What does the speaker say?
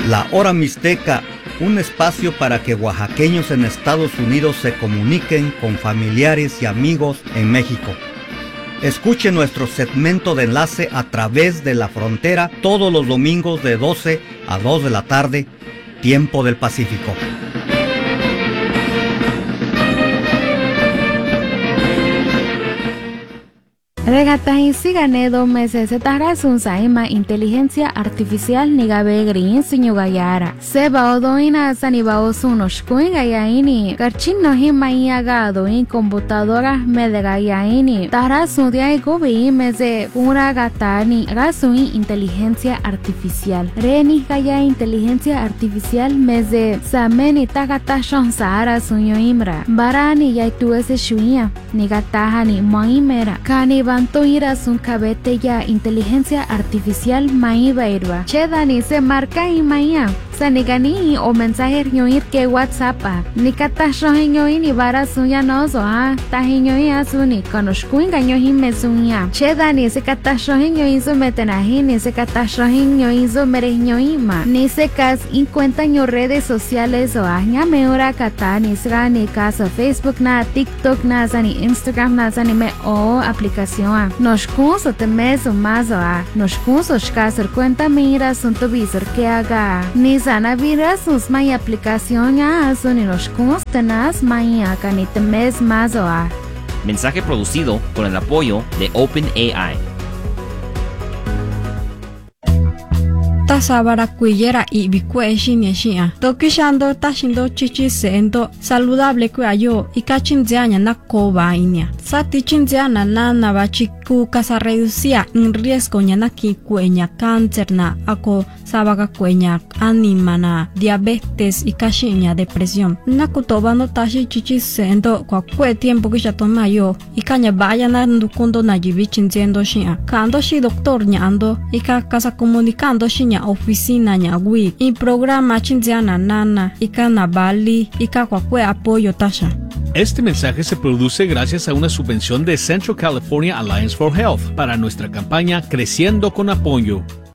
La Hora Mixteca, un espacio para que oaxaqueños en Estados Unidos se comuniquen con familiares y amigos en México. Escuche nuestro segmento de enlace a través de la frontera todos los domingos de 12 a 2 de la tarde, tiempo del Pacífico. Regatahin sigane 2 meses taras un saima inteligencia artificial nigabe green sunyugayara. Seba odoina sanibao sunoshkuin gayaini. Karchin no himaiaga doin computadora medegayaini. Taras udia gobi meze una gatani rasuin inteligencia artificial. Reni gaya inteligencia artificial meze sameni tagata shonsara sunyoimra. Barani yaituese shuia nigatahani moimera. Kaniba Antoira sun cabete ya inteligencia artificial mai bairwa. Chedani se marca y maya. Sanigani o mensaje ñoir que WhatsApp ni kata shoheñoi ni bara suya nozo tahiñoi asuni konoshkuin gañohi mesunya. Chedani se kata shoheñoi zo metenahi ni se kata shoheñoi zo mereñoi ma. Ni se kas in cuenta ño redes sociales o ñame ora kata ni se ni caso Facebook na TikTok na zani Instagram na zani me o aplicación. Nos curso te meso más nos curso shkasar cuenta mira sunto visor que haga ni sana viras sus mai aplicación ya son nos curso tenas mai acá ni te mes más Mensaje producido con el apoyo de OpenAI. Tasabara kuyera y bikue shinieshia. Tokishando tashindo chichi sendo saludable kuayo y kachinzianya na koba inia. Sati chinziana na bachiku casa reducía en riesgo ñana ki kueña cáncer na ako sabaga kueña anima na diabetes y kashinya depresión. Nakutobando tashi chichi sendo kwa kue tiempo que ya toma yo y kaña vaya na ndukundo na jibi chinziendo shia. Kando shi doctor ñando y ka casa comunicando shinya oficina ñagui y programa chinziana nana y kana bali y ka kwa kue apoyo tasha. Este mensaje se produce gracias a una subvención de Central California Alliance for Health para nuestra campaña Creciendo con Apoyo.